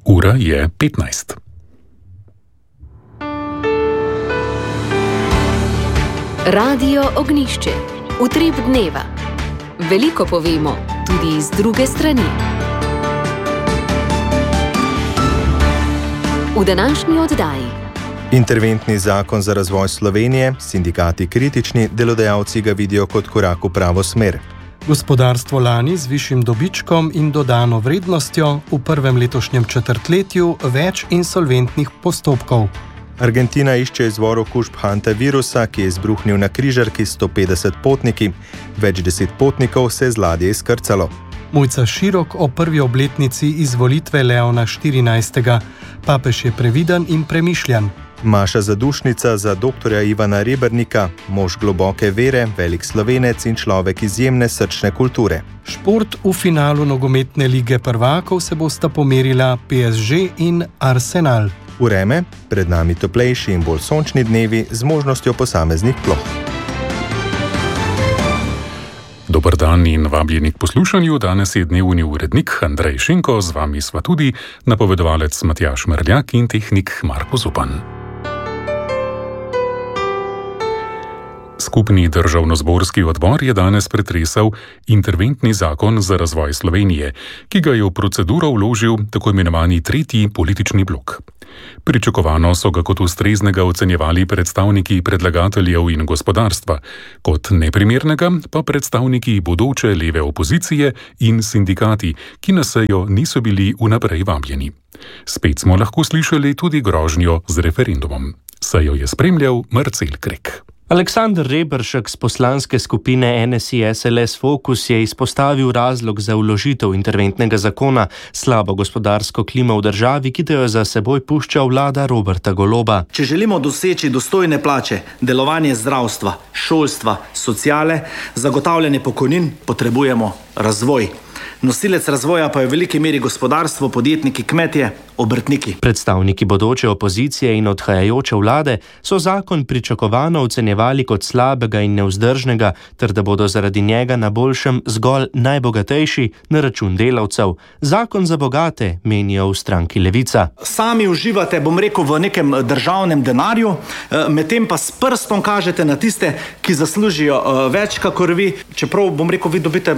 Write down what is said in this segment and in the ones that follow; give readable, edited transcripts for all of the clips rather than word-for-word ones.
Ura je 15. Radio Ognjišče. Utrip dneva. Veliko povemo, tudi z druge strani. V današnji oddaji. Interventni zakon za razvoj Slovenije, sindikati kritični, delodajalci ga vidijo kot korak v pravo smer. Gospodarstvo lani z višjim dobičkom in dodano vrednostjo, v prvem letošnjem četrtletju več insolventnih postopkov. Argentina išče izvor okužb hantavirusa, ki je izbruhnil na križarki s 150 potniki. Več 10 potnikov se je z ladje izkrcalo. Mojca Širok o prvi obletnici izvolitve Leona XIV. Papež je previden in premišljan. Maša Zadušnica za doktorja Ivana Rebernika, mož globoke vere, velik Slovenec in človek izjemne srčne kulture. Šport v finalu nogometne lige prvakov se bosta pomerila PSG in Arsenal. Vreme, pred nami toplejši in bolj sončni dnevi z možnostjo posameznih ploh. Dober dan in vabljeni k poslušanju. Danes je dnevni urednik Andrej Šinko, z vami sva tudi napovedovalec Matjaž Merljak in tehnik Marko Zupan. Skupni državnozborski odbor je danes pretresal interventni zakon za razvoj Slovenije, ki ga je v proceduro vložil tako imenovani tretji politični blok. Pričakovano so ga kot ustreznega ocenjevali predstavniki predlagateljev in gospodarstva, kot neprimernega pa predstavniki bodoče leve opozicije in sindikati, ki na sejo niso bili vnaprej vabljeni. Spet smo lahko slišali tudi grožnjo z referendumom. Sejo je spremljal Marcel Krek. Aleksander Reberšek z poslanske skupine NSI SLS Fokus je izpostavil razlog za vložitev interventnega zakona, slabo gospodarsko klimo v državi, ki jo je za seboj puščal vlada Roberta Goloba. Če želimo doseči dostojne plače, delovanje zdravstva, šolstva, sociale, zagotavljanje pokojnin, potrebujemo razvoj. Nosilec razvoja pa je v veliki meri gospodarstvo, podjetniki, kmetje, obrtniki. Predstavniki bodoče opozicije in odhajajoče vlade so zakon pričakovano ocenjevali kot slabega in nevzdržnega, ter da bodo zaradi njega na boljšem zgolj najbogatejši na račun delavcev. Zakon za bogate, menijo v stranki Levica. Sami uživate, bom rekel, v nekem državnem denarju, medtem pa s prstom kažete na tiste, ki zaslužijo več kakor vi, čeprav, bom rekel, vi dobite,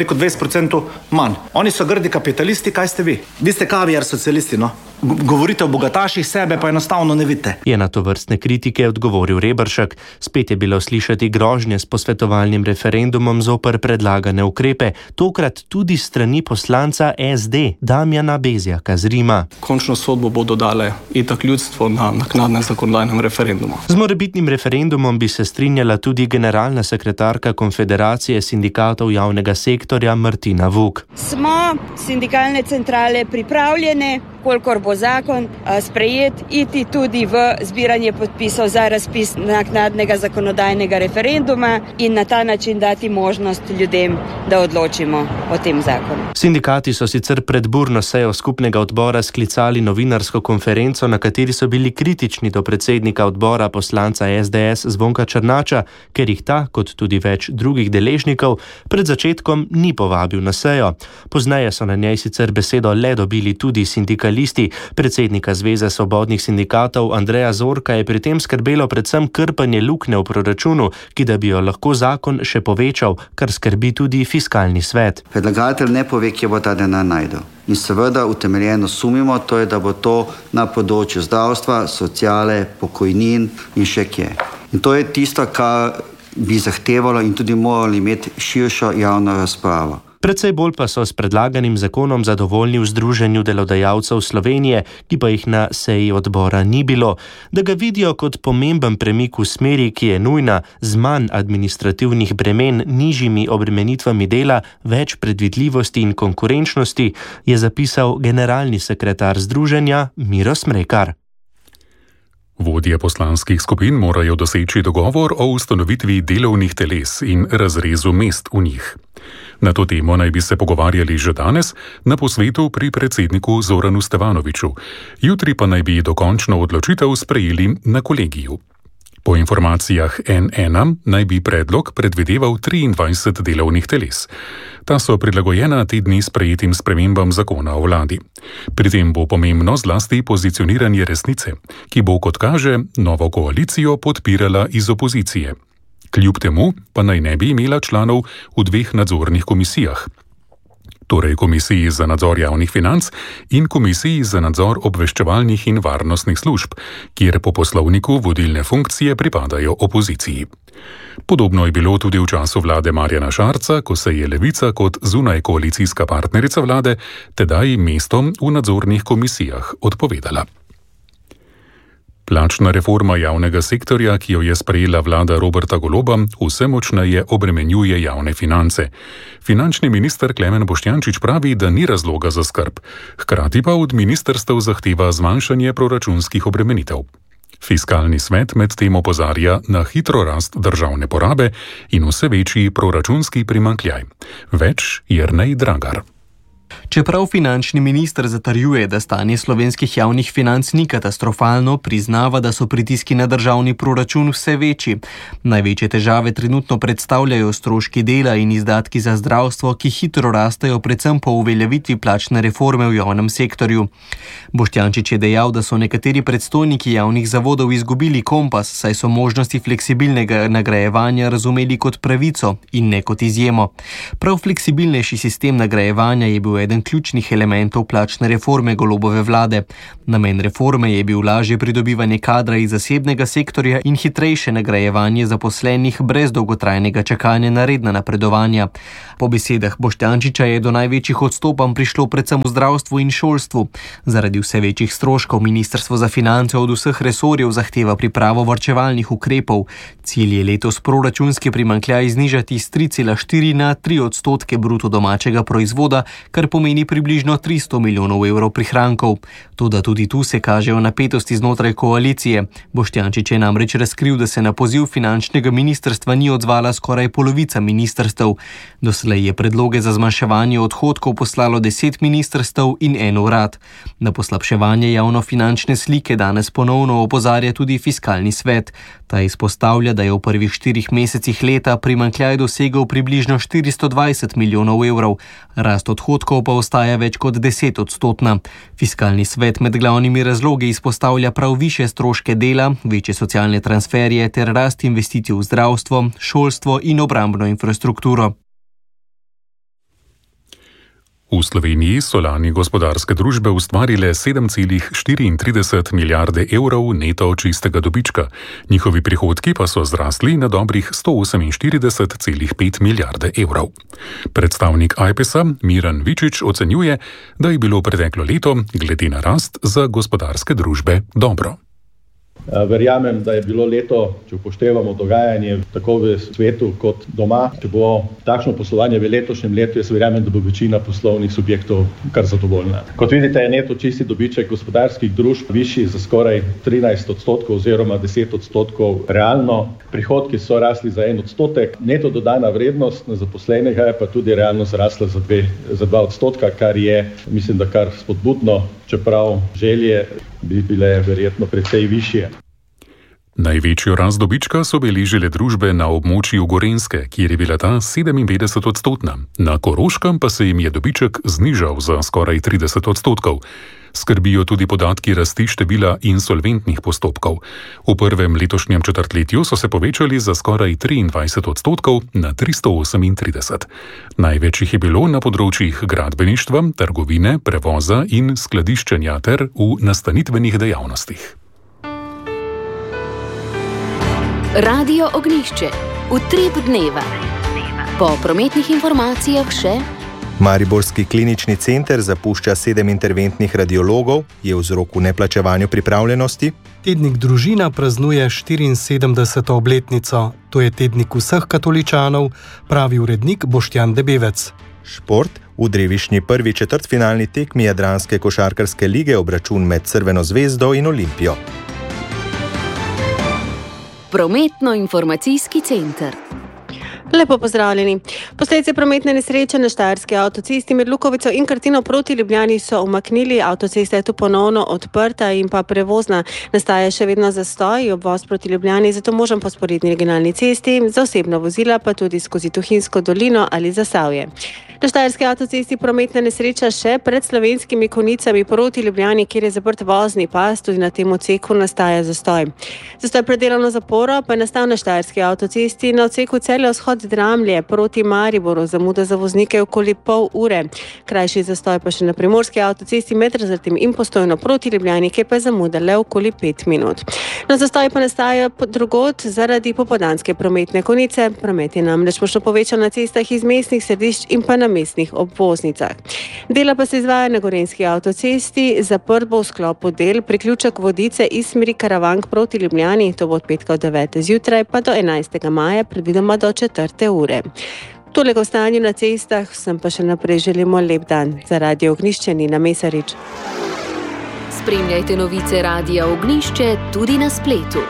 20% manj. Oni so grdi kapitalisti, kaj ste vi? Vi ste kaviar socialisti, no? Govorite o bogataših, sebe pa enostavno ne vidite. Je na to vrstne kritike odgovoril Reberšek. Spet je bilo slišati grožnje s posvetovalnim referendumom zoper predlagane ukrepe, tokrat tudi strani poslanca SD Damjana Bezjaka z Rima. Končno sodbo bodo dale itak ljudstvo na naknadnem zakonodajnem referendumu. Z morebitnim referendumom bi se strinjala tudi generalna sekretarka Konfederacije sindikatov javnega sektorja Martina Vuk. Smo sindikalne centrale pripravljene, kolikor bo zakon sprejet, iti tudi v zbiranje podpisov za razpis naknadnega zakonodajnega referenduma in na ta način dati možnost ljudem, da odločimo o tem zakonu. Sindikati so sicer pred burno sejo skupnega odbora sklicali novinarsko konferenco, na kateri so bili kritični do predsednika odbora poslanca SDS Zvonka Černača, ker jih ta, kot tudi več drugih deležnikov, pred začetkom ni povabil na sejo. Pozneje so na njej sicer besedo le dobili tudi sindikalisti. Predsednika Zveze svobodnih sindikatov Andreja Zorka je pri tem skrbelo predvsem krpanje luknje v proračunu, ki da bi jo lahko zakon še povečal, kar skrbi tudi fiskalni svet. Predlagatelj ne pove, kje bo ta denar najdel. In seveda utemeljeno sumimo, to je, da bo to na področju zdravstva, sociale, pokojnin in še kje. In to je tisto, kar bi zahtevalo in tudi morali imeti širšo javno razpravo. Predvsej bolj pa so s predlaganim zakonom zadovoljni v Združenju delodajalcev Slovenije, ki pa jih na seji odbora ni bilo, da ga vidijo kot pomemben premik v smeri, ki je nujna, z manj administrativnih bremen, nižjimi obremenitvami dela, več predvidljivosti in konkurenčnosti, je zapisal generalni sekretar Združenja Miro Smrekar. Vodje poslanskih skupin morajo doseči dogovor o ustanovitvi delovnih teles in razrezu mest v njih. Na to temo naj bi se pogovarjali že danes na posvetu pri predsedniku Zoranu Stevanoviću. Jutri pa naj bi dokončno odločitev sprejeli na kolegiju. Po informacijah N1 naj bi predlog predvideval 23 delovnih teles. Ta so prilagojena te dni sprejetim spremembam zakona o vladi. Pri tem bo pomembno zlasti pozicioniranje Resnice, ki bo, kot kaže, novo koalicijo podpirala iz opozicije. Kljub temu pa naj ne bi imela članov v 2 nadzornih komisijah, torej Komisiji za nadzor javnih financ in Komisiji za nadzor obveščevalnih in varnostnih služb, kjer po poslovniku vodilne funkcije pripadajo opoziciji. Podobno je bilo tudi v času vlade Marjana Šarca, ko se je Levica kot zunajkoalicijska partnerica vlade tedaj mestom v nadzornih komisijah odpovedala. Plačna reforma javnega sektorja, ki jo je sprejela vlada Roberta Goloba, vse močneje obremenjuje javne finance. Finančni minister Klemen Boštjančič pravi, da ni razloga za skrb, hkrati pa od ministrstev zahteva zmanjšanje proračunskih obremenitev. Fiskalni svet medtem opozarja na hitro rast državne porabe in vse večji proračunski primanjkljaj. Več Jernej Dragar. Čeprav finančni minister zatrjuje, da stanje slovenskih javnih financ ni katastrofalno, priznava, da so pritiski na državni proračun vse večji. Največje težave trenutno predstavljajo stroški dela in izdatki za zdravstvo, ki hitro rastejo predvsem po uveljavitvi plačne reforme v javnem sektorju. Boštjančič je dejal, da so nekateri predstojniki javnih zavodov izgubili kompas, saj so možnosti fleksibilnega nagrajevanja razumeli kot pravico in ne kot izjemo. Prav fleksibilnejši sistem nagrajevanja je bil eden ključnih elementov plačne reforme Golobove vlade. Namen reforme je bil lažje pridobivanje kadra iz zasebnega sektorja in hitrejše nagrajevanje zaposlenih brez dolgotrajnega čakanja na redna napredovanja. Po besedah Boštjančiča je do največjih odstopanj prišlo predvsem v zdravstvu in šolstvu. Zaradi vse večjih stroškov Ministrstvo za finance od vseh resorjev zahteva pripravo varčevalnih ukrepov. Cilj je letos proračunski primanjkljaj znižati z 3,4 na 3% bruto domačega proizvoda, kar pomeni približno 300 milijonov evrov prihrankov. Toda tudi tu se kažejo napetosti znotraj koalicije. Boštjančič je namreč razkril, da se na poziv finančnega ministrstva ni odzvala skoraj polovica ministrstev. Doslej je predloge za zmanjševanje odhodkov poslalo 10 ministrstev in 1 urad. Na poslabševanje javnofinančne slike danes ponovno opozarja tudi Fiskalni svet. Ta izpostavlja, da je v prvih 4 mesecih leta primanjkljaj dosegel približno 420 milijonov evrov. Rast odhodkov pa ostaja več kot 10%. Fiskalni svet med glavnimi razlogi izpostavlja prav višje stroške dela, večje socialne transferje ter rast investicij v zdravstvo, šolstvo in obrambno infrastrukturo. V Sloveniji so lani gospodarske družbe ustvarile 7,34 milijarde evrov neto čistega dobička. Njihovi prihodki pa so zrasli na dobrih 148,5 milijarde evrov. Predstavnik Ajpesa Miran Vičič ocenjuje, da je bilo preteklo leto glede na rast za gospodarske družbe dobro. Verjamem, da je bilo leto, če upoštevamo dogajanje tako v svetu kot doma, če bo takšno poslovanje v letošnjem letu, jaz verjamem, da bo večina poslovnih subjektov kar zadovoljna. Kot vidite, je neto čisti dobiček gospodarskih družb višji za skoraj 13% oziroma 10% realno. Prihodki so rasli za 1%, neto dodana vrednost na zaposlenega je pa tudi realno zrasla za 2%, kar je, mislim, da kar spodbudno, čeprav želje bi bile verjetno precej višje. Največjo rast dobička so beležile družbe na območju Gorenjske, kjer je bila ta 57%. Na Koroškem pa se jim je dobiček znižal za skoraj 30%. Skrbijo tudi podatki rasti števila insolventnih postopkov. V prvem letošnjem četrtletju so se povečali za skoraj 23% na 338. Največ jih je bilo na področjih gradbeništva, trgovine, prevoza in skladiščenja ter v nastanitvenih dejavnostih. Radio Ognjišče. Utrip dneva. Po prometnih informacijah še: Mariborski klinični center zapušča 7 interventnih radiologov, je vzrok v neplačevanju pripravljenosti. Tednik Družina praznuje 74. obletnico. To je tednik vseh katoličanov, pravi urednik Boštjan Debevec. Šport. V Drevišnji prvi četrtfinalni tekmi Jadranske košarkarske lige obračun med Crveno zvezdo in Olimpijo. Prometno-informacijski center. Lepo pozdravljeni. Posledice prometne nesreče na štajerski avtocesti med Lukovico in Krtino proti Ljubljani so umaknili. Avtocesta je tu ponovno odprta in pa prevozna. Nastaja še vedno zastoj, obvoz proti Ljubljani, zato možen po sporedni regionalni cesti, za osebna vozila pa tudi skozi Tuhinjsko dolino ali Zasavje. Na štajerski avtocesti prometna nesreča še pred Slovenskimi Konjicami proti Ljubljani, kjer je zaprt vozni pas, tudi na tem odseku nastaja zastoj. Zastoj pred delovno zaporo pa je nastal na štajerski avtocesti na odseku Celje-Vzhod Dramlje proti Mariboru, zamuda za voznike okoli pol ure. Krajši zastoj pa še na primorski avtocesti med Razrtim in Postojno proti Ljubljani, kjer pa je zamuda le okoli 5 minut. Na zastoj pa nastaja drugod zaradi popoldanske prometne konice. Promet je namreč močno povečal na cestah iz mestnih središč in pa na mestnih obvoznicah. Dela pa se izvaja na Gorenjski avtocesti, zaprt bo v sklopu del priključek Vodice iz smeri Karavank proti Ljubljani, to bo od petka od 9. zjutraj pa do 11. maja, predvidoma do 4. ure. Toliko o stanju na cestah, vsem pa še naprej želimo lep dan. Za Radio Ognjišče Nina Mesarič. Spremljajte novice Radia Ognjišče tudi na spletu.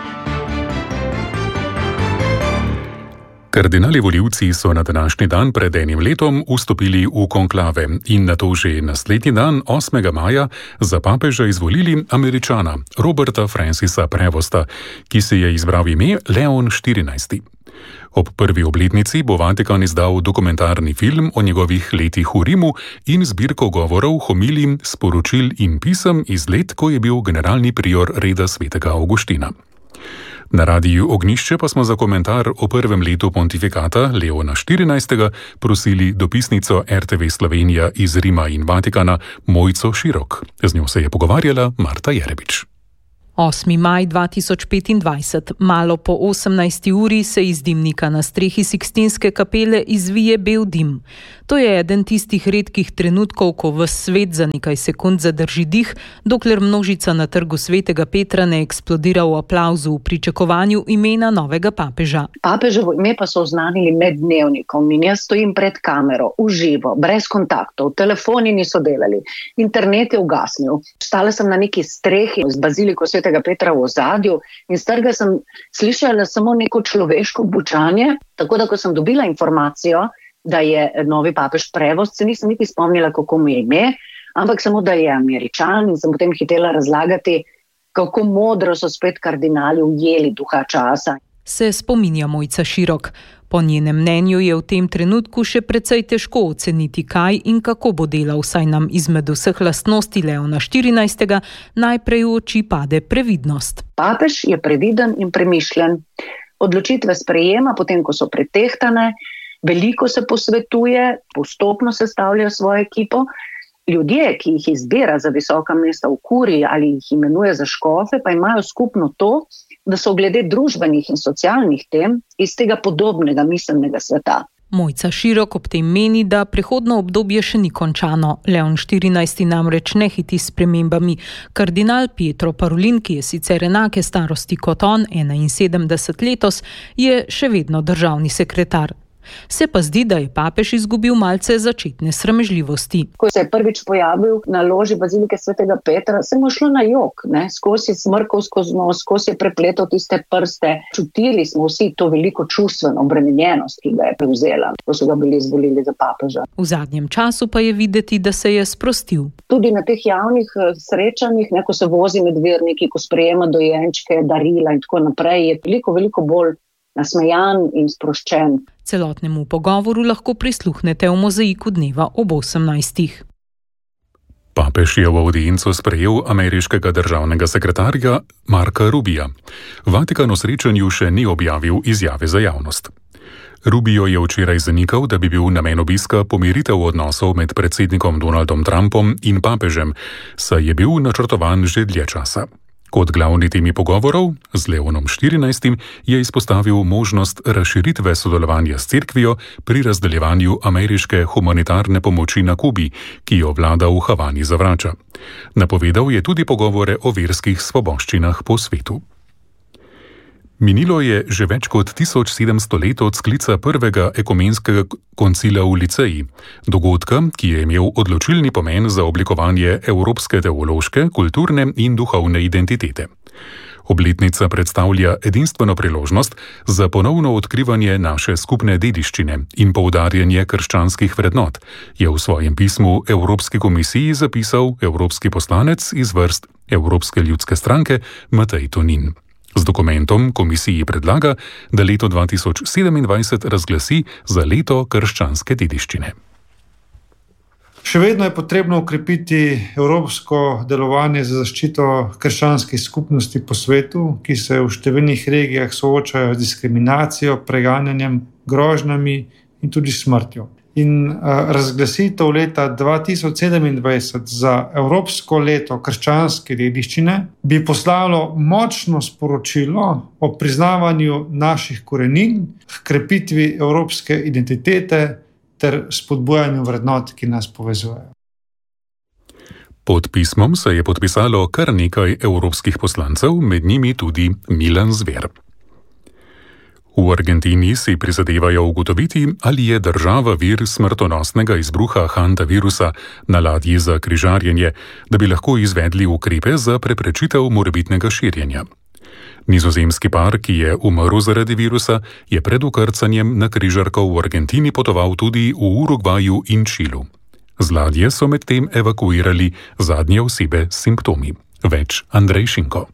Kardinali volivci so na današnji dan pred enim letom vstopili v konklave in nato že naslednji dan, 8. maja, za papeža izvolili Američana Roberta Francisa Prevosta, ki se je izbral ime Leon XIV. Ob prvi obletnici bo Vatikan izdal dokumentarni film o njegovih letih v Rimu in zbirko govorov, homilij, sporočil in pisem iz let, ko je bil generalni prior reda svetega Avguština. Na Radiu Ognjišče pa smo za komentar o prvem letu pontifikata Leona XIV. Prosili dopisnico RTV Slovenija iz Rima in Vatikana Mojco Širok. Z njo se je pogovarjala Marta Jerebič. 8. maj 2025. Malo po 18. uri se iz dimnika na strehi Sikstinske kapele izvije bel dim. To je eden tistih redkih trenutkov, ko ves svet za nekaj sekund zadrži dih, dokler množica na trgu Svetega Petra ne eksplodira v aplavzu v pričakovanju imena novega papeža. Papeževo ime pa so oznanili med dnevnikom in jaz stojim pred kamero, v živo, brez kontaktov, telefoni niso delali, internet je ugasnil. Stala sem na neki strehi z baziliko Svetega Petra v ozadju in s trga sem slišala samo neko človeško bučanje, tako da ko sem dobila informacijo, da je novi papež Prevost, se nisem niti spomnila, kako mu je ime, ampak samo, da je Američan in sem potem hitela razlagati, kako modro so spet kardinali ujeli duha časa. Se spominja Mojca Širok. Po njenem mnenju je v tem trenutku še precej težko oceniti, kaj in kako bo delal, saj nam izmed vseh lastnosti Leona XIV. Najprej v oči pade previdnost. Papež je previden in premišljen. Odločitve sprejema, potem ko so pretehtane, veliko se posvetuje, postopno sestavlja svojo ekipo. Ljudje, ki jih izbira za visoka mesta v kuriji ali jih imenuje za škofe, pa imajo skupno to, da so glede družbenih in socialnih tem iz tega podobnega miselnega sveta. Mojca Širok ob tem meni, da prehodno obdobje še ni končano. Leon XIV. Namreč ne hiti s spremembami. Kardinal Pietro Parolin, ki je sicer enake starosti kot on, 71 letos, je še vedno državni sekretar. Se pa zdi, da je papež izgubil malce začetne sramežljivosti. Ko se je prvič pojavil na loži bazilike Svetega Petra, se mu šlo na jok, skozi smrkov, skozi nos, skozi je prepletal tiste prste. Čutili smo vsi to veliko čustveno obremenjenost, ki ga je prevzela, ko so ga bili izvolili za papeža. V zadnjem času pa je videti, da se je sprostil. Tudi na teh javnih srečanjih, ko se vozi med verniki, ko sprejema dojenčke, darila in tako naprej, je veliko bolj nasmejan in sproščen. Celotnemu pogovoru lahko prisluhnete v mozaiku dneva ob 18. Papež je v audienco sprejel ameriškega državnega sekretarja Marka Rubija. Vatikan o srečanju še ni objavil izjave za javnost. Rubio je včeraj zanikal, da bi bil namen obiska pomiritev odnosov med predsednikom Donaldom Trumpom in papežem, saj je bil načrtovan že dlje časa. Kot glavni temi pogovorov z Leonom XIV. Je izpostavil možnost razširitve sodelovanja s cerkvijo pri razdeljevanju ameriške humanitarne pomoči na Kubi, ki jo vlada v Havani zavrača. Napovedal je tudi pogovore o verskih svoboščinah po svetu. Minilo je že več kot 1700 let od sklica prvega ekumenskega koncila v Liceji, dogodka, ki je imel odločilni pomen za oblikovanje evropske teološke, kulturne in duhovne identitete. Obletnica predstavlja edinstveno priložnost za ponovno odkrivanje naše skupne dediščine in poudarjanje krščanskih vrednot, je v svojem pismu Evropski komisiji zapisal evropski poslanec iz vrst Evropske ljudske stranke Matej Tonin. Z dokumentom komisiji predlaga, da leto 2027 razglasi za leto krščanske dediščine. Še vedno je potrebno ukrepiti evropsko delovanje za zaščito krščanskih skupnosti po svetu, ki se v številnih regijah soočajo z diskriminacijo, preganjanjem, grožnjami in tudi smrtjo. In razglasitev leta 2027 za Evropsko leto krščanske dediščine bi poslalo močno sporočilo o priznavanju naših korenin, h krepitvi evropske identitete ter spodbujanju vrednot, ki nas povezujejo. Pod pismom se je podpisalo kar nekaj evropskih poslancev, med njimi tudi Milan Zver. V Argentini si prizadevajo ugotoviti, ali je država vir smrtonosnega izbruha hantavirusa na ladji za križarjenje, da bi lahko izvedli ukrepe za preprečitev morebitnega širjenja. Nizozemski par, ki je umrl zaradi virusa, je pred ukrcanjem na križarko v Argentini potoval tudi v Urugvaju in Čilu. Z ladje so medtem evakuirali zadnje osebe s simptomi. Več Andrej Šinko.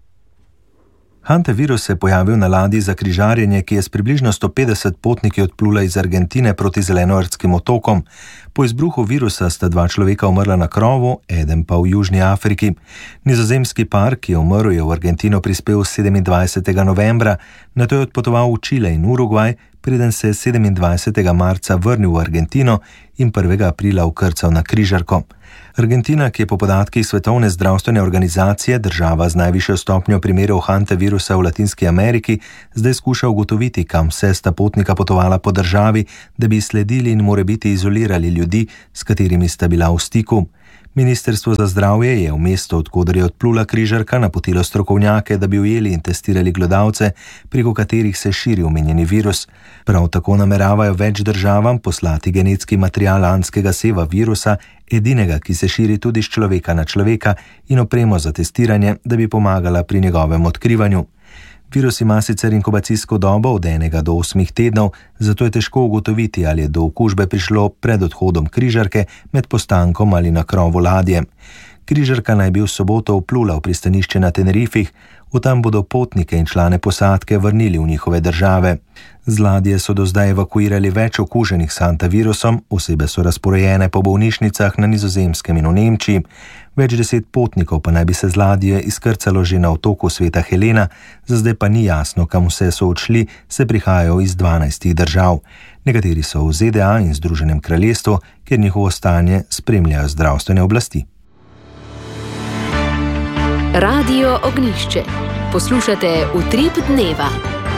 Hantavirus se je pojavil na ladji za križarjenje, ki je s približno 150 potniki odplula iz Argentine proti Zelenoardskim otokom. Po izbruhu virusa sta 2 človeka umrla na krovu, eden pa v Južni Afriki. Nizozemski par, ki je umrl, je v Argentino prispel 27. novembra, nato je odpotoval v Čile in Urugvaj, preden se je 27. marca vrnil v Argentino in 1. aprila vkrcal na križarko. Argentina, ki je po podatkih Svetovne zdravstvene organizacije država z najvišjo stopnjo primerov hantavirusa v Latinski Ameriki, zdaj skuša ugotoviti, kam vse sta potnika potovala po državi, da bi sledili in morebiti izolirali ljudi, s katerimi sta bila v stiku. Ministrstvo za zdravje je v mesto, odkoder je odplula križarka, napotilo strokovnjake, da bi ujeli in testirali glodavce, preko katerih se širi omenjeni virus. Prav tako nameravajo več državam poslati genetski material lanskega seva virusa, edinega, ki se širi tudi z človeka na človeka, in opremo za testiranje, da bi pomagala pri njegovem odkrivanju. Virus ima sicer inkubacijsko dobo od 1 do 8 tednov, zato je težko ugotoviti, ali je do okužbe prišlo pred odhodom križarke, med postankom ali na krovu ladje. Križarka naj bi v soboto vplula v pristanišče na Tenerifih, v tam bodo potnike in člane posadke vrnili v njihove države. Z ladje so do zdaj evakuirali več okuženih s hantavirusom, osebe so razporejene po bolnišnicah na Nizozemskem in v Nemčiji. Več 10 potnikov pa naj bi se z ladje izkrcalo že na otoku Sveta Helena, za zdaj pa ni jasno, kam vse so odšli, se prihajajo iz 12 držav. Nekateri so v ZDA in Združenem kraljestvu, kjer njihovo stanje spremljajo zdravstvene oblasti. Radio Ognišče. Poslušate Utrip dneva.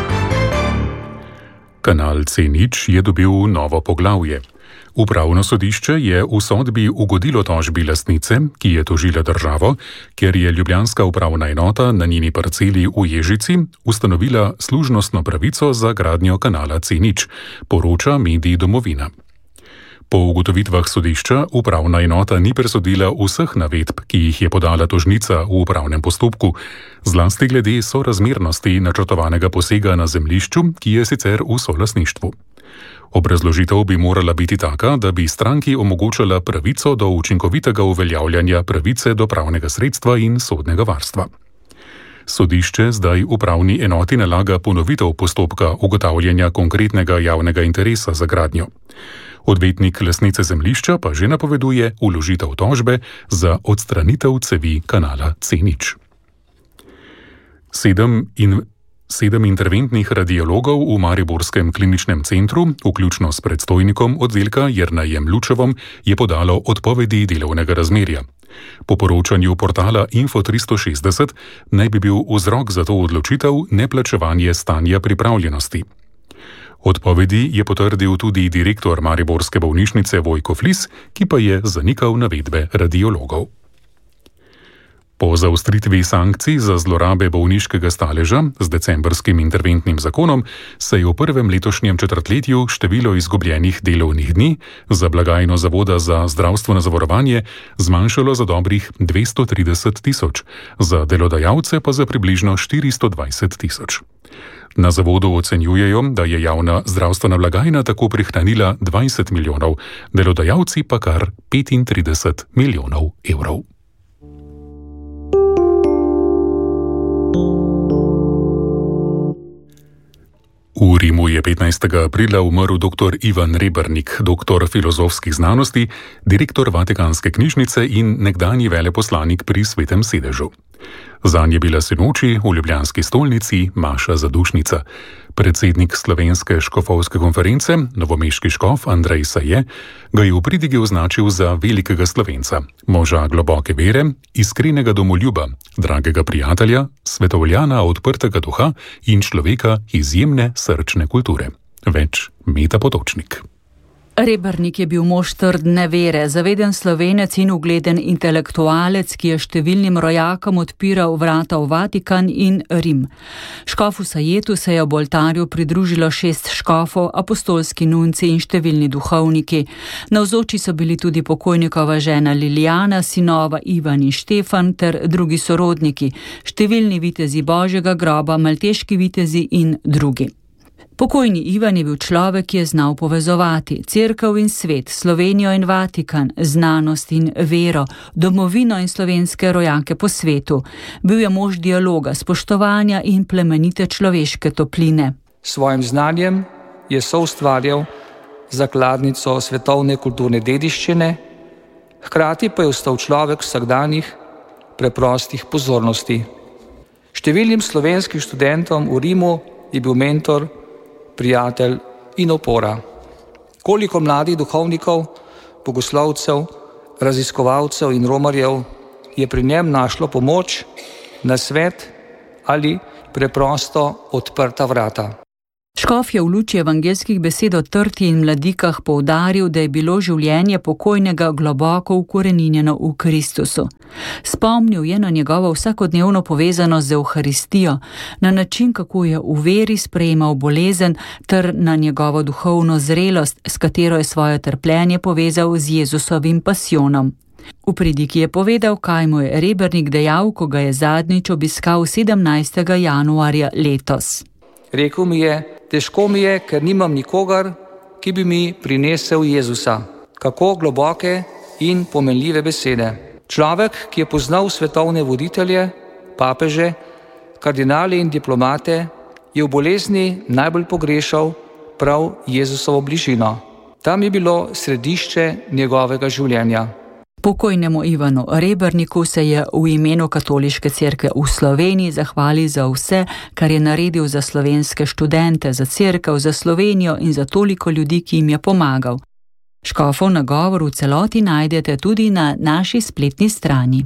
Kanal C0 je dobil novo poglavje. Upravno sodišče je v sodbi ugodilo tožbi lastnice, ki je tožila državo, ker je ljubljanska upravna enota na njeni parceli v Ježici ustanovila služnostno pravico za gradnjo kanala C0, poroča medij Domovina. Po ugotovitvah sodišča upravna enota ni presodila vseh navedb, ki jih je podala tožnica v upravnem postopku, zlasti glede sorazmernosti načrtovanega posega na zemljišču, ki je sicer v solastništvu. Obrazložitev bi morala biti taka, da bi stranki omogočala pravico do učinkovitega uveljavljanja pravice do pravnega sredstva in sodnega varstva. Sodišče zdaj upravni enoti nalaga ponovitev postopka ugotavljanja konkretnega javnega interesa za gradnjo. Odvetnik lastnice zemljišča pa že napoveduje vložitev tožbe za odstranitev cevi kanala C0. 7 interventnih radiologov v mariborskem kliničnem centru, vključno s predstojnikom oddelka Jernejem Lučevom, je podalo odpovedi delovnega razmerja. Po poročanju portala Info360 naj bi bil vzrok za to odločitev neplačevanje stanja pripravljenosti. Odpovedi je potrdil tudi direktor mariborske bolnišnice Vojko Flis, ki pa je zanikal navedbe radiologov. Po zaostritvi sankcij za zlorabe bolniškega staleža z decembrskim interventnim zakonom se je v prvem letošnjem četrtletju število izgubljenih delovnih dni za blagajno Zavoda za zdravstveno zavarovanje zmanjšalo za dobrih 230 tisoč, za delodajalce pa za približno 420 tisoč. Na zavodu ocenjujejo, da je javna zdravstvena blagajna tako prihranila 20 milijonov, delodajalci pa kar 35 milijonov evrov. V Rimu je 15. aprila umrl dr. Ivan Rebernik, doktor filozofskih znanosti, direktor Vatikanske knjižnice in nekdanji veleposlanik pri Svetem sedežu. Zanj je bila sinoči v ljubljanski stolnici maša zadušnica. Predsednik Slovenske škofovske konference, novomeški škof Andrej Saje, ga je v pridigi označil za velikega Slovenca, moža globoke vere, iskrenega domoljuba, dragega prijatelja, svetovoljana odprtega duha in človeka izjemne srčne kulture. Več Meta Potočnik. Rebernik je bil mož trdne vere, zaveden Slovenec in ugleden intelektualec, ki je številnim rojakom odpiral vrata v Vatikan in Rim. Škofu Sajetu se je ob oltarju pridružilo 6 škofov, apostolski nunci in številni duhovniki. Navzoči so bili tudi pokojnikova žena Lilijana, sinova Ivan in Štefan ter drugi sorodniki, številni vitezi Božjega groba, malteški vitezi in drugi. Pokojni Ivan je bil človek, ki je znal povezovati cerkev in svet, Slovenijo in Vatikan, znanost in vero, domovino in slovenske rojake po svetu. Bil je mož dialoga, spoštovanja in plemenite človeške topline. Svojim znanjem je soustvarjal zakladnico svetovne kulturne dediščine, hkrati pa je ostal človek vsakdanjih preprostih pozornosti. Številnim slovenskim študentom v Rimu je bil mentor, prijatelj in opora. Koliko mladih duhovnikov, bogoslovcev, raziskovalcev in romarjev je pri njem našlo pomoč, nasvet ali preprosto odprta vrata. Škof je v luči evangelskih besed o trti in mladikah poudaril, da je bilo življenje pokojnega globoko ukoreninjeno v Kristusu. Spomnil je na njegovo vsakodnevno povezanost z Evharistijo, na način, kako je v veri sprejemal bolezen, ter na njegovo duhovno zrelost, s katero je svoje trpljenje povezal z Jezusovim pasijonom. V pridiki je povedal, kaj mu je Rebernik dejal, ko ga je zadnjič obiskal 17. januarja letos. Rekel mi je, težko mi je, ker nimam nikogar, ki bi mi prinesel Jezusa. Kako globoke in pomenljive besede. Človek, ki je poznal svetovne voditelje, papeže, kardinale in diplomate, je v bolezni najbolj pogrešal prav Jezusovo bližino. Tam je bilo središče njegovega življenja. Pokojnemu Ivanu Reberniku se je v imenu Katoliške cerkve v Sloveniji zahvalil za vse, kar je naredil za slovenske študente, za cerkev, za Slovenijo in za toliko ljudi, ki jim je pomagal. Škofov nagovor v celoti najdete tudi na naši spletni strani.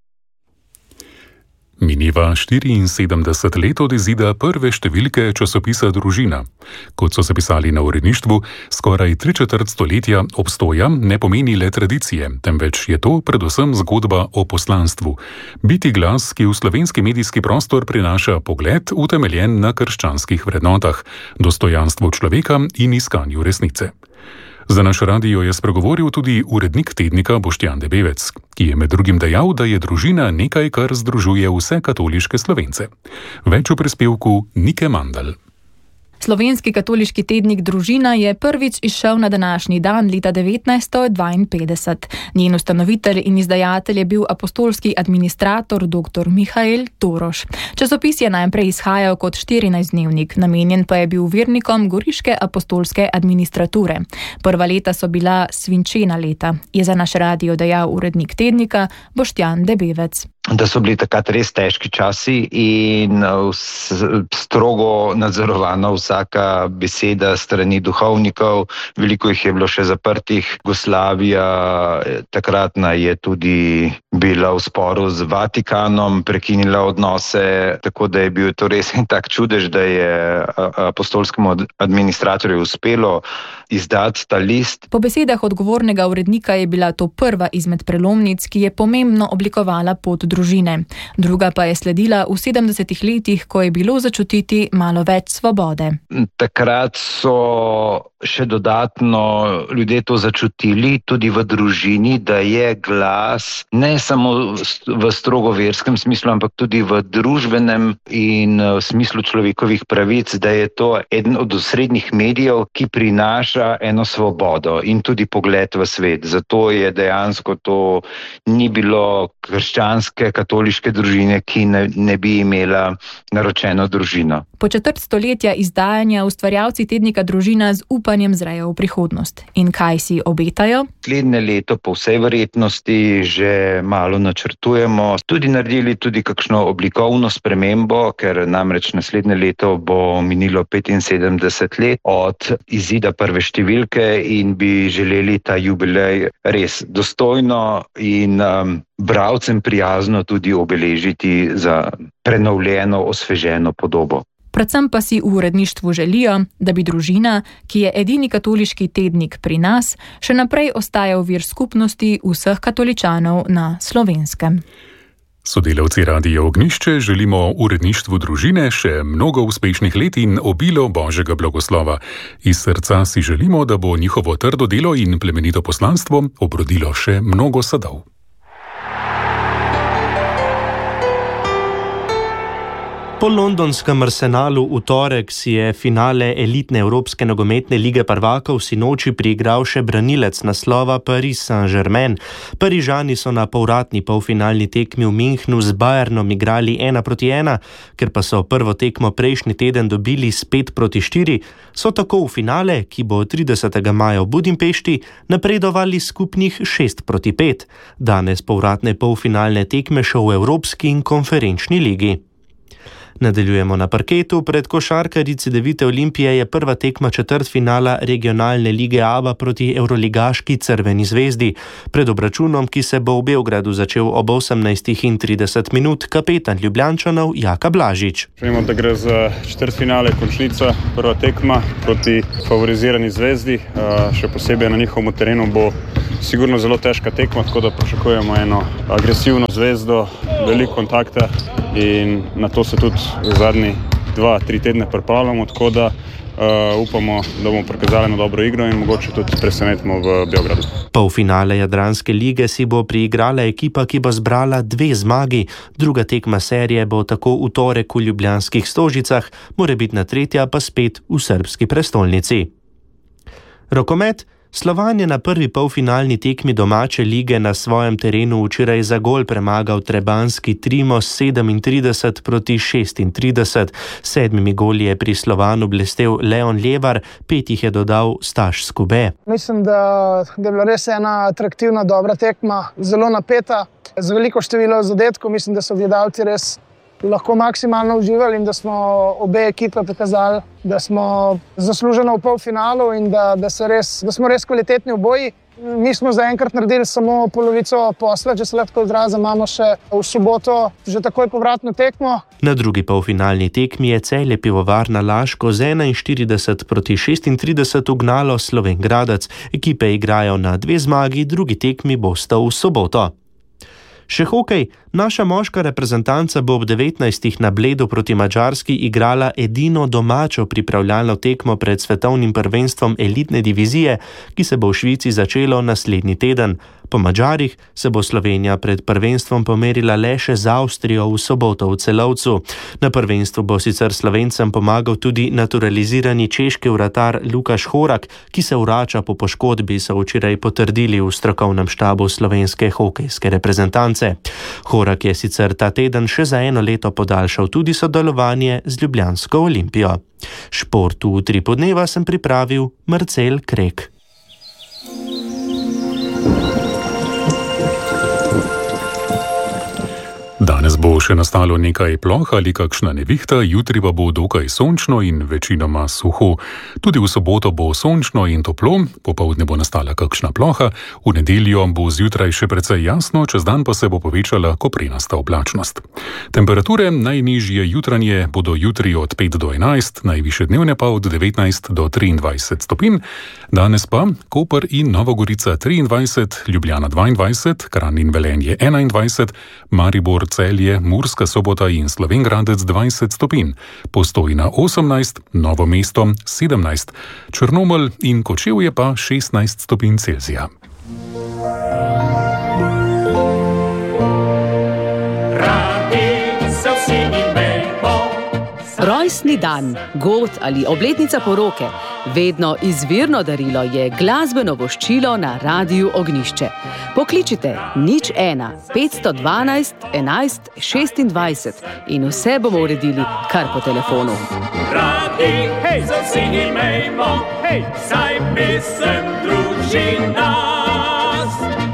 Mineva 74 let od izida prve številke časopisa Družina. Kot so zapisali na uredništvu, skoraj 3/4 stoletja obstoja ne pomeni le tradicije, temveč je to predvsem zgodba o poslanstvu. Biti glas, ki v slovenski medijski prostor prinaša pogled utemeljen na krščanskih vrednotah, dostojanstvu človeka in iskanju resnice. Za naš radio je spregovoril tudi urednik tednika Boštjan Debevec, ki je med drugim dejal, da je Družina nekaj, kar združuje vse katoliške Slovence. Več v prispevku Nike Mandl. Slovenski katoliški tednik Družina je prvič izšel na današnji dan leta 1952. Njen ustanovitelj in izdajatelj je bil apostolski administrator dr. Mihael Toroš. Časopis je najprej izhajal kot 14-dnevnik, namenjen pa je bil vernikom goriške apostolske administrature. Prva leta so bila svinčena leta, je za naš radio dejal urednik tednika Boštjan Debevec. Da so bili takrat res težki časi in strogo nadzorovana vsaka beseda strani duhovnikov. Veliko jih je bilo še zaprtih. Jugoslavija takratna je tudi bila v sporu z Vatikanom, prekinila odnose, tako da je bil to res en tak čudež, da je apostolskemu administratorju uspelo izdati ta list. Po besedah odgovornega urednika je bila to prva izmed prelomnic, ki je pomembno oblikovala pot Družine družine. Druga pa je sledila v 70 letih, ko je bilo začutiti malo več svobode. Takrat so še dodatno ljudje to začutili, tudi v družini, da je glas ne samo v strogo verskem smislu, ampak tudi v družbenem in v smislu človekovih pravic, da je to eden od osrednjih medijev, ki prinaša eno svobodo in tudi pogled v svet. Zato je dejansko to ni bilo krščanske, katoliške družine, ki ne bi imela naročeno družino. Po četrt stoletja izdajanja ustvarjalci tednika Družina z upanjem zrejo v prihodnost. In kaj si obetajo? Naslednje leto po vsej verjetnosti že malo načrtujemo. Tudi naredili kakšno oblikovno spremembo, ker namreč naslednje leto bo minilo 75 let od izida prve številke in bi želeli ta jubilej res dostojno in bralcem prijazno tudi obeležiti za prenovljeno, osveženo podobo. Predvsem pa si v uredništvu želijo, da bi Družina, ki je edini katoliški tednik pri nas, še naprej ostajal vir skupnosti vseh katoličanov na Slovenskem. Sodelavci Radia Ognjišče želimo uredništvu Družine še mnogo uspešnih let in obilo Božjega blagoslova. Iz srca si želimo, da bo njihovo trdo delo in plemenito poslanstvo obrodilo še mnogo sadov. Po londonskem Arsenalu v torek si je finale elitne Evropske nogometne lige prvakov sinoči priigral še branilec naslova Paris Saint-Germain. Parižani so na povratni polfinalni tekmi v Münchnu z Bayernom igrali 1-1, ker pa so prvo tekmo prejšnji teden dobili s 5-4, so tako v finale, ki bo 30. maja v Budimpešti, napredovali skupnih 6-5. Danes povratne polfinalne tekme še v Evropski in konferenčni ligi. Nadaljujemo na parketu. Pred košarkarici Cedevite Olimpije je prva tekma četrtfinala regionalne lige ABA proti evroligaški Crveni zvezdi. Pred obračunom, ki se bo v Beogradu začel ob 18:30, kapetan Ljubljančanov Jaka Blažič. Vemo, da gre za četrtfinale, končnica, prva tekma proti favorizirani zvezdi. Še posebej na njihovem terenu bo sigurno zelo težka tekma, tako da pričakujemo eno agresivno zvezdo, veliko kontakta in na to se tudi zadnji 2-3 tedne pripravljamo, tako da upamo, da bomo prikazali na dobro igro in mogoče tudi presenetimo v Beogradu. Polfinale Jadranske lige si bo priigrala ekipa, ki bo zbrala 2 zmagi. Druga tekma serije bo tako v torek v ljubljanskih Stožicah, morebitna tretja pa spet v srbski prestolnici. Rokomet. Slovan je na prvi polfinalni tekmi domače lige na svojem terenu včeraj za gol premagal trebanski Trimos 37-36. 7 goli je pri Slovanu blestel Leon Levar, 5 jih je dodal Staš Skube. Mislim, da je bila res ena atraktivna, dobra tekma, zelo napeta, z veliko število zadetkov. Mislim, da so gledalci res lahko maksimalno uživali in da smo obe ekipe pokazali, da smo zasluženo v polfinalu in da smo res kvalitetni oboji. Mi smo zaenkrat naredili samo polovico posla, če se lahko izrazim, imamo še v soboto že takoj povratno tekmo. Na drugi polfinalni tekmi je Celje Pivovarna Laško z 41-36 ugnalo Slovenj Gradec. Ekipe igrajo na 2 zmagi, drugi tekmi bosta v soboto. Še hokej. Naša moška reprezentanca bo ob 19. na Bledu proti Madžarski igrala edino domačo pripravljalno tekmo pred svetovnim prvenstvom elitne divizije, ki se bo v Švici začelo naslednji teden. Po Madžarih se bo Slovenija pred prvenstvom pomerila le še z Avstrijo v soboto v Celovcu. Na prvenstvu bo sicer Slovencem pomagal tudi naturalizirani češki vratar Lukaš Horak, ki se vrača po poškodbi, so včeraj potrdili v strokovnem štabu slovenske hokejske reprezentance. Horak je sicer ta teden še za 1 leto podaljšal tudi sodelovanje z Ljubljansko Olimpijo. Šport v 3 podneva sem pripravil Marcel Krek. Danes bo še nastalo nekaj ploh ali kakšna nevihta, jutri pa bo dokaj sončno in večinoma suho. Tudi v soboto bo sončno in toplo, popoldne bo nastala kakšna ploha, v nedeljo bo zjutraj še precej jasno, čez dan pa se bo povečala koprenasta oblačnost. Temperature najnižje jutranje bodo jutri od 5 do 11, najvišje dnevne pa od 19 do 23 stopinj. Danes pa Koper in Nova Gorica 23, Ljubljana 22, Kranj in Velenje 21, Maribor, Celje, Murska Sobota in Slovenj Gradec 20 stopinj, Postojna 18, Novo mesto 17, Črnomelj in Kočevje pa 16 stopinj Celzija. Rojstni dan, god ali obletnica poroke, vedno izvirno darilo je glasbeno voščilo na Radiu Ognjišče. Pokličite 01 512 11 26 in vse bomo uredili kar po telefonu. Radi, hej, za vsi imejmo, hej, saj pesem druži nas.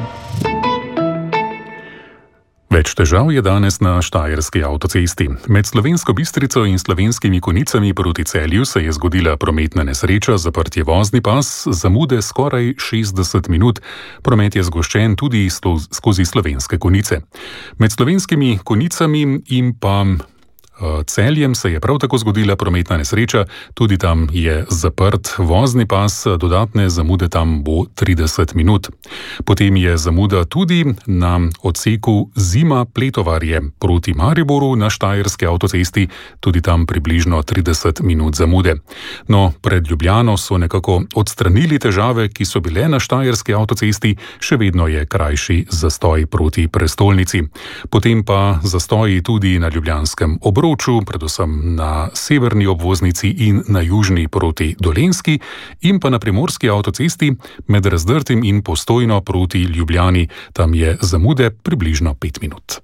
Več težav je danes na štajerski avtocesti. Med Slovensko Bistrico in Slovenskimi Konicami proti Celju se je zgodila prometna nesreča, zaprt je vozni pas, zamude skoraj 60 minut. Promet je zgoščen tudi skozi Slovenske Konice. Med Slovenskimi Konicami in pa Celjem se je prav tako zgodila prometna nesreča, tudi tam je zaprt vozni pas, dodatne zamude tam bo 30 minut. Potem je zamuda tudi na odseku Zima-Pletovarje proti Mariboru na štajerski avtocesti, tudi tam približno 30 minut zamude. No, pred Ljubljano so nekako odstranili težave, ki so bile na štajerski avtocesti, še vedno je krajši zastoj proti prestolnici. Potem pa zastoji tudi na ljubljanskem obroču, predvsem na severni obvoznici in na južni proti Dolenjski in pa na primorski avtocesti med Razdrtim in Postojno proti Ljubljani. Tam je zamude približno 5 minut.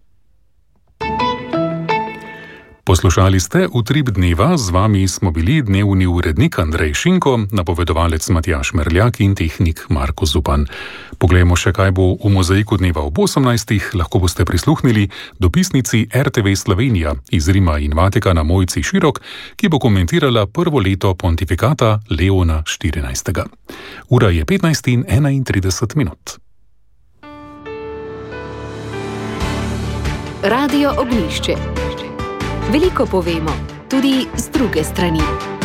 Poslušali ste Utrip dneva, z vami smo bili dnevni urednik Andrej Šinko, napovedovalec Matjaž Merljak in tehnik Marko Zupan. Poglejmo še, kaj bo v mozaiku dneva ob 18. Lahko boste prisluhnili dopisnici RTV Slovenija iz Rima in Vatikana Mojci Širok, ki bo komentirala prvo leto pontifikata Leona XIV. Ura je 15:31 minut. Radio Ognjišče. Veliko povemo, tudi z druge strani.